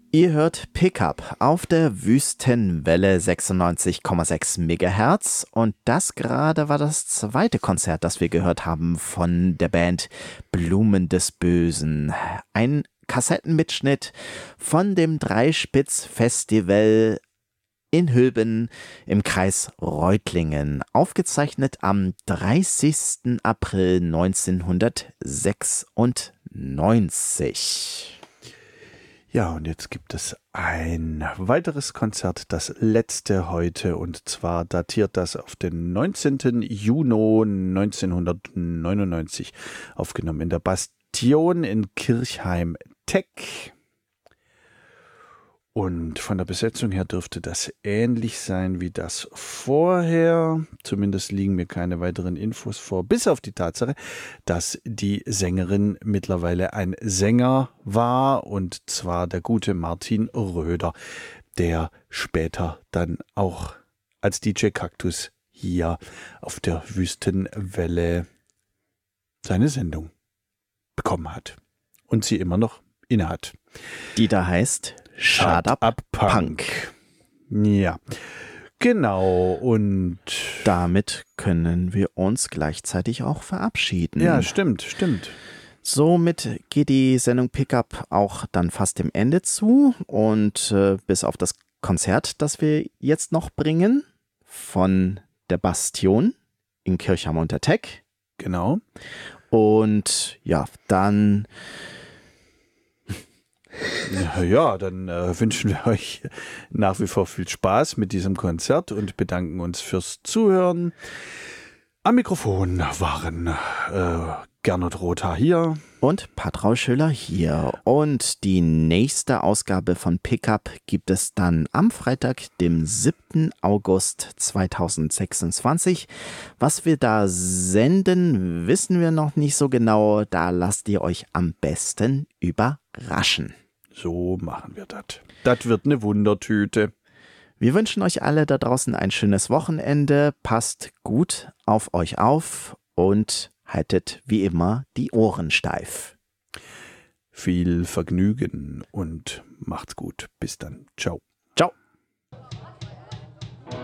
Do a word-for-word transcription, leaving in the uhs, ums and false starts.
Ihr hört Pickup auf der Wüstenwelle sechsundneunzig Komma sechs Megahertz und das gerade war das zweite Konzert, das wir gehört haben von der Band Blumen des Bösen. Ein Kassettenmitschnitt von dem Dreispitz-Festival in Hülben im Kreis Reutlingen, aufgezeichnet am dreißigsten April neunzehnhundertsechsundneunzig. Ja, und jetzt gibt es ein weiteres Konzert, das letzte heute, und zwar datiert das auf den neunzehnten Juni neunzehnhundertneunundneunzig, aufgenommen in der Bastion in Kirchheim-Teck. Und von der Besetzung her dürfte das ähnlich sein wie das vorher. Zumindest liegen mir keine weiteren Infos vor, bis auf die Tatsache, dass die Sängerin mittlerweile ein Sänger war, und zwar der gute Martin Röder, der später dann auch als D J Kaktus hier auf der Wüstenwelle seine Sendung bekommen hat und sie immer noch innehat. Die da heißt Shut Up, Up Punk. Punk. Ja, genau. Und damit können wir uns gleichzeitig auch verabschieden. Ja, stimmt, stimmt. Somit geht die Sendung Pickup auch dann fast dem Ende zu. Und äh, bis auf das Konzert, das wir jetzt noch bringen, von der Bastion in Kirchheim-Teck. Genau. Und ja, dann... Ja, ja, dann äh, wünschen wir euch nach wie vor viel Spaß mit diesem Konzert und bedanken uns fürs Zuhören. Am Mikrofon waren äh, Gernot Rother hier und Patrau Schöller hier. Und die nächste Ausgabe von Pickup gibt es dann am Freitag, dem siebten August zweitausendsechsundzwanzig. Was wir da senden, wissen wir noch nicht so genau. Da lasst ihr euch am besten überraschen. So machen wir das. Das wird eine Wundertüte. Wir wünschen euch alle da draußen ein schönes Wochenende. Passt gut auf euch auf und haltet wie immer die Ohren steif. Viel Vergnügen und macht's gut. Bis dann. Ciao.